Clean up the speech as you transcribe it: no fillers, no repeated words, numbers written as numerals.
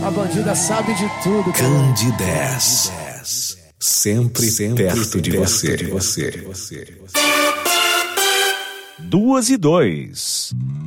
A bandida sabe de tudo. Candidez. Sempre perto de você. 2:02.